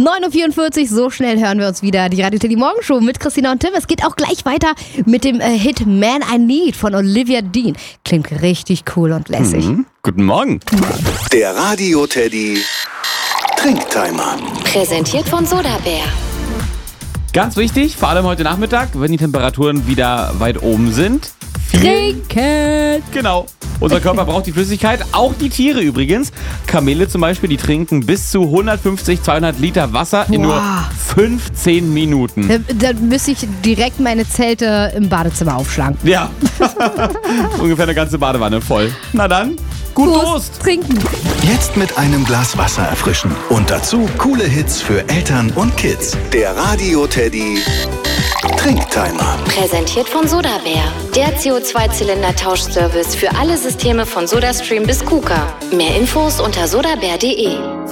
9.44 Uhr, so schnell hören wir uns wieder. Die Radio Teddy Morgenshow mit Christina und Tim. Es geht auch gleich weiter mit dem Hit Man I Need von Olivia Dean. Klingt richtig cool und lässig. Guten Morgen. Der Radio Teddy Trinktimer. Präsentiert von Sodabär. Ganz wichtig, vor allem heute Nachmittag, wenn die Temperaturen wieder weit oben sind. Trinken! Genau. Unser Körper braucht die Flüssigkeit, auch die Tiere übrigens. Kamele zum Beispiel, die trinken bis zu 150, 200 Liter Wasser in nur 15 Minuten. Da müsste ich direkt meine Zelte im Badezimmer aufschlagen. Ja, ungefähr eine ganze Badewanne voll. Na dann, gut Durst. Trinken. Jetzt mit einem Glas Wasser erfrischen. Und dazu coole Hits für Eltern und Kids. Der Radio Teddy Trinktimer. Präsentiert von Sodabär. Der CO2-Zylinder-Tauschservice für alle Systeme von SodaStream bis KUKA. Mehr Infos unter sodabär.de.